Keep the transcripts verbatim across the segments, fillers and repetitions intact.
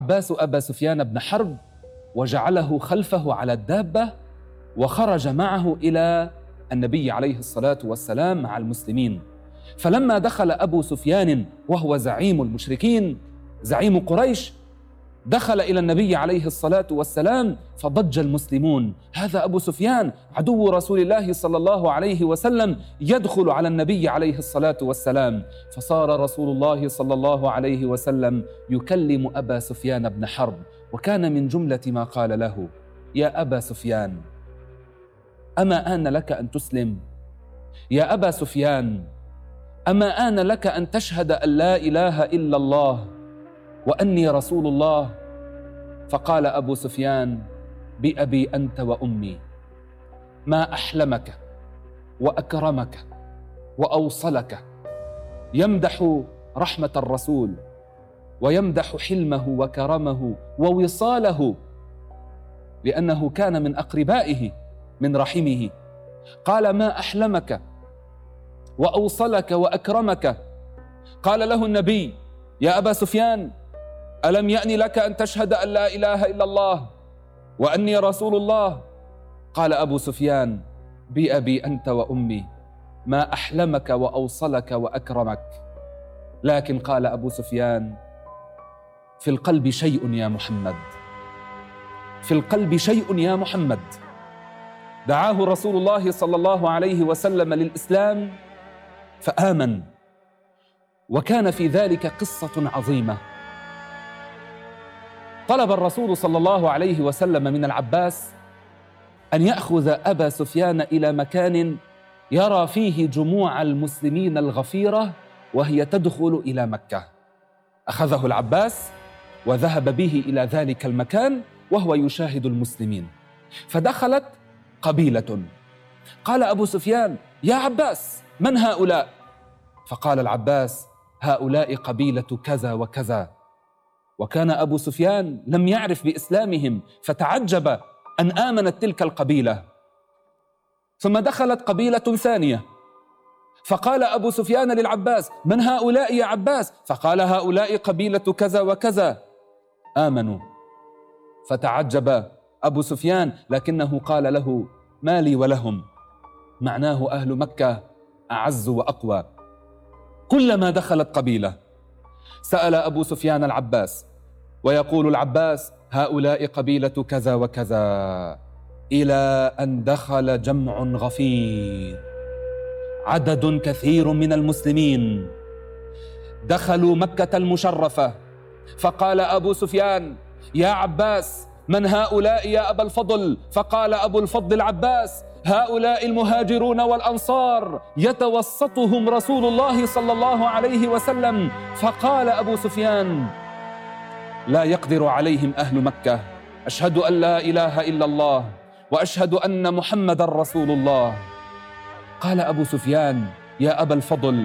عباس أبا سفيان بن حرب وجعله خلفه على الدابة وخرج معه إلى النبي عليه الصلاة والسلام مع المسلمين. فلما دخل أبو سفيان وهو زعيم المشركين زعيم قريش دخل إلى النبي عليه الصلاة والسلام فضج المسلمون: هذا أبو سفيان عدو رسول الله صلى الله عليه وسلم يدخل على النبي عليه الصلاة والسلام. فصار رسول الله صلى الله عليه وسلم يكلم أبا سفيان بن حرب، وكان من جملة ما قال له: يا أبا سفيان، أما آن لك أن تسلم؟ يا أبا سفيان، أما آن لك أن تشهد أن لا إله إلا الله وأني رسول الله؟ فقال أبو سفيان: بأبي أنت وأمي، ما أحلمك وأكرمك وأوصلك. يمدح رحمة الرسول ويمدح حلمه وكرمه ووصاله لأنه كان من أقربائه من رحمه. قال: ما أحلمك وأوصلك وأكرمك. قال له النبي: يا أبا سفيان، ألم يأن لك أن تشهد أن لا إله إلا الله وأني رسول الله؟ قال أبو سفيان: بأبي أنت وأمي، ما أحلمك وأوصلك وأكرمك. لكن قال أبو سفيان: في القلب شيء يا محمد، في القلب شيء يا محمد. دعاه رسول الله صلى الله عليه وسلم للإسلام فآمن. وكان في ذلك قصة عظيمة. طلب الرسول صلى الله عليه وسلم من العباس أن يأخذ أبا سفيان إلى مكان يرى فيه جموع المسلمين الغفيرة وهي تدخل إلى مكة. أخذه العباس وذهب به إلى ذلك المكان وهو يشاهد المسلمين. فدخلت قبيلة. قال أبو سفيان: يا عباس، من هؤلاء؟ فقال العباس: هؤلاء قبيلة كذا وكذا. وكان أبو سفيان لم يعرف بإسلامهم فتعجب أن آمنت تلك القبيلة. ثم دخلت قبيلة ثانية فقال أبو سفيان للعباس: من هؤلاء يا عباس؟ فقال: هؤلاء قبيلة كذا وكذا. آمنوا. فتعجب أبو سفيان لكنه قال له: ما لي ولهم، معناه أهل مكة أعز وأقوى. كلما دخلت قبيلة سأل أبو سفيان العباس ويقول العباس: هؤلاء قبيلة كذا وكذا، إلى أن دخل جمع غفير، عدد كثير من المسلمين دخلوا مكة المشرفة. فقال أبو سفيان: يا عباس، من هؤلاء يا أبا الفضل؟ فقال أبو الفضل العباس: هؤلاء المهاجرون والأنصار يتوسطهم رسول الله صلى الله عليه وسلم. فقال أبو سفيان: لا يقدر عليهم أهل مكة، أشهد أن لا إله إلا الله وأشهد أن محمد رسول الله. قال أبو سفيان: يا أبا الفضل،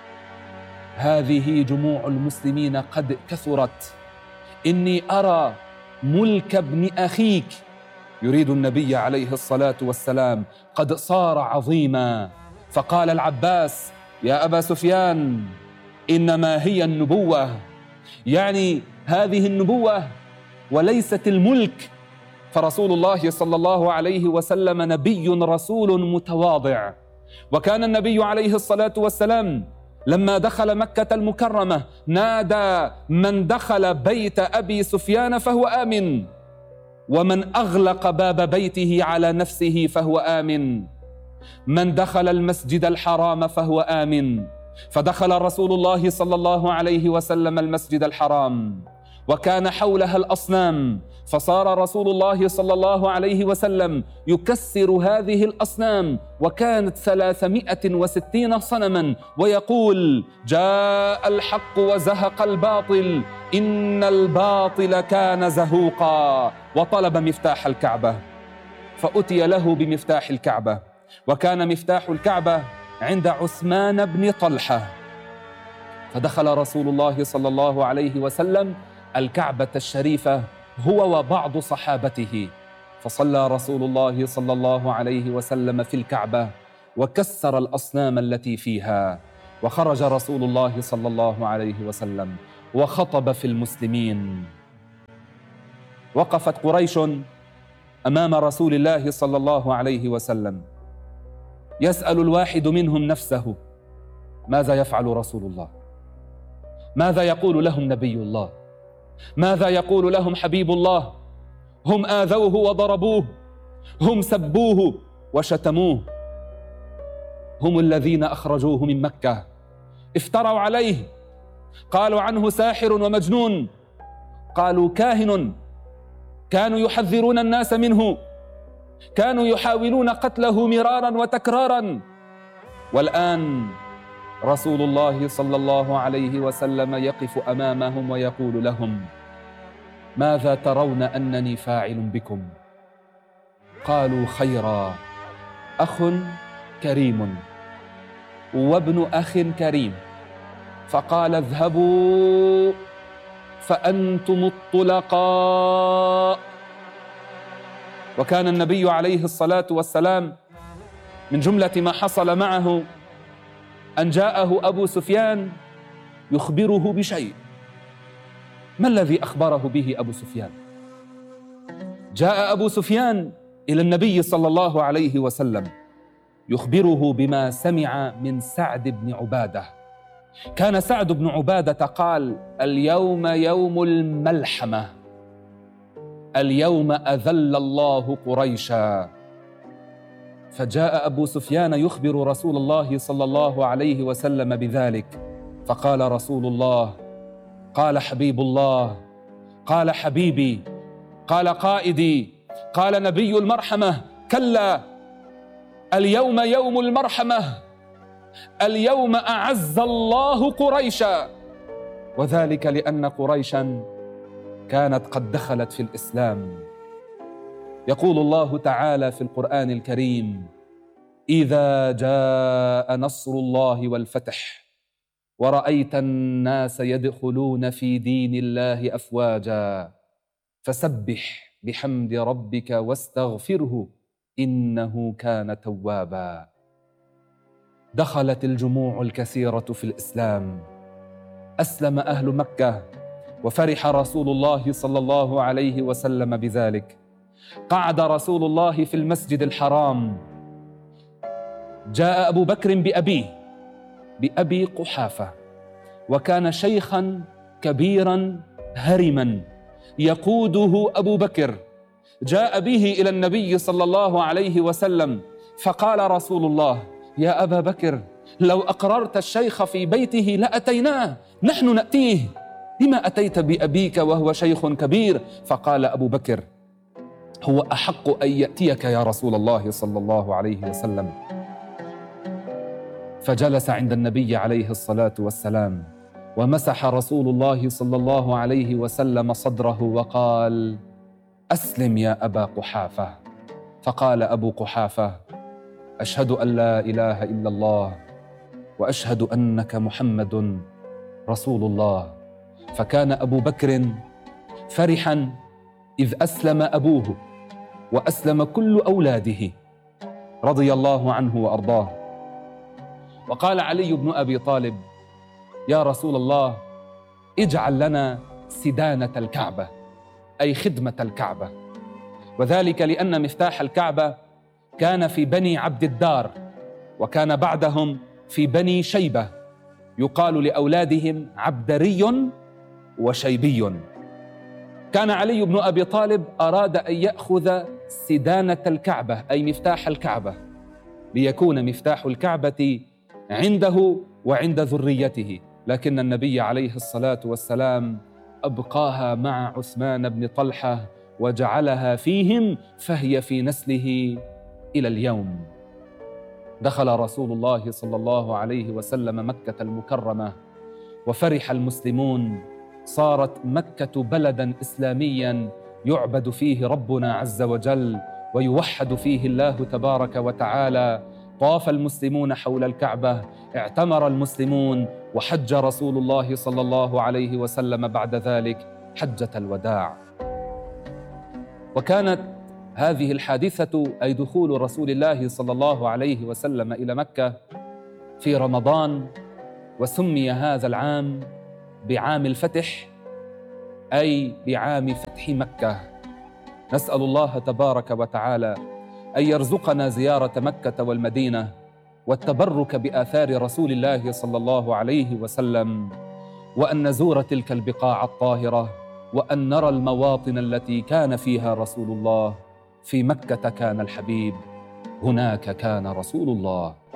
هذه جموع المسلمين قد كثرت، إني أرى ملك ابن أخيك، يريد النبي عليه الصلاة والسلام، قد صار عظيما. فقال العباس: يا أبا سفيان، إنما هي النبوة، يعني هذه النبوة وليست الملك. فرسول الله صلى الله عليه وسلم نبي رسول متواضع. وكان النبي عليه الصلاة والسلام لما دخل مكة المكرمة نادى: من دخل بيت أبي سفيان فهو آمن، ومن أغلق باب بيته على نفسه فهو آمن، من دخل المسجد الحرام فهو آمن. فدخل رسول الله صلى الله عليه وسلم المسجد الحرام وكان حولها الأصنام، فصار رسول الله صلى الله عليه وسلم يكسر هذه الأصنام، وكانت ثلاثمائة وستين صنما، ويقول: جاء الحق وزهق الباطل، إن الباطل كان زهوقا. وطلب مفتاح الكعبة فأتي له بمفتاح الكعبة، وكان مفتاح الكعبة عند عثمان بن طلحة. فدخل رسول الله صلى الله عليه وسلم الكعبة الشريفة هو وبعض صحابته، فصلى رسول الله صلى الله عليه وسلم في الكعبة وكسر الأصنام التي فيها. وخرج رسول الله صلى الله عليه وسلم وخطب في المسلمين وقفت قريش أمام رسول الله صلى الله عليه وسلم، يسأل الواحد منهم نفسه: ماذا يفعل رسول الله؟ ماذا يقول لهم نبي الله؟ ماذا يقول لهم حبيب الله؟ هم آذوه وضربوه، هم سبوه وشتموه، هم الذين أخرجوه من مكة، افتروا عليه، قالوا عنه ساحر ومجنون، قالوا كاهن، كانوا يحذرون الناس منه، كانوا يحاولون قتله مرارا وتكرارا. والآن رسول الله صلى الله عليه وسلم يقف أمامهم ويقول لهم: ماذا ترون أنني فاعل بكم؟ قالوا: خيرا، أخ كريم وابن أخ كريم. فقال: اذهبوا فأنتم الطلقاء. وكان النبي عليه الصلاة والسلام من جملة ما حصل معه أن جاءه أبو سفيان يخبره بشيء. ما الذي أخبره به أبو سفيان؟ جاء أبو سفيان إلى النبي صلى الله عليه وسلم يخبره بما سمع من سعد بن عبادة. كان سعد بن عبادة قال: اليوم يوم الملحمة، اليوم أذل الله قريشا. فجاء أبو سفيان يخبر رسول الله صلى الله عليه وسلم بذلك، فقال رسول الله: قال حبيب الله، قال حبيبي، قال قائدي، قال نبي المرحمة: كلا، اليوم يوم المرحمة، اليوم أعز الله قريشا. وذلك لأن قريشا كانت قد دخلت في الإسلام. يقول الله تعالى في القرآن الكريم: إذا جاء نصر الله والفتح ورأيت الناس يدخلون في دين الله أفواجا فسبح بحمد ربك واستغفره إنه كان توابا. دخلت الجموع الكثيرة في الإسلام، أسلم أهل مكة، وفرح رسول الله صلى الله عليه وسلم بذلك. قعد رسول الله في المسجد الحرام، جاء أبو بكر بأبيه، بأبي قحافة، وكان شيخا كبيرا هرما يقوده أبو بكر. جاء به إلى النبي صلى الله عليه وسلم فقال رسول الله: يا أبا بكر، لو أقررت الشيخ في بيته لأتيناه، نحن نأتيه، لما أتيت بأبيك وهو شيخ كبير؟ فقال أبو بكر: هو أحق أن يأتيك يا رسول الله صلى الله عليه وسلم. فجلس عند النبي عليه الصلاة والسلام، ومسح رسول الله صلى الله عليه وسلم صدره وقال: أسلم يا أبا قحافة. فقال أبو قحافة: أشهد أن لا إله إلا الله وأشهد أنك محمد رسول الله. فكان أبو بكر فرحا إذ أسلم أبوه وأسلم كل أولاده رضي الله عنه وأرضاه. وقال علي بن أبي طالب: يا رسول الله، اجعل لنا سدانة الكعبة، أي خدمة الكعبة. وذلك لأن مفتاح الكعبة كان في بني عبد الدار، وكان بعدهم في بني شيبة، يقال لأولادهم عبدري وشيبي. كان علي بن أبي طالب أراد أن يأخذ سدانة الكعبة، أي مفتاح الكعبة، ليكون مفتاح الكعبة عنده وعند ذريته، لكن النبي عليه الصلاة والسلام أبقاها مع عثمان بن طلحة وجعلها فيهم، فهي في نسله إلى اليوم. دخل رسول الله صلى الله عليه وسلم مكة المكرمة وفرح المسلمون. صارت مكة بلداً إسلامياً يعبد فيه ربنا عز وجل ويوحد فيه الله تبارك وتعالى. طاف المسلمون حول الكعبة، اعتمر المسلمون، وحج رسول الله صلى الله عليه وسلم بعد ذلك حجة الوداع. وكانت هذه الحادثة، أي دخول رسول الله صلى الله عليه وسلم إلى مكة، في رمضان، وسمي هذا العام بعام الفتح، أي بعام فتح مكة. نسأل الله تبارك وتعالى أن يرزقنا زيارة مكة والمدينة والتبرك بآثار رسول الله صلى الله عليه وسلم، وأن نزور تلك البقاع الطاهرة، وأن نرى المواطن التي كان فيها رسول الله. في مكة كان الحبيب، هناك كان رسول الله.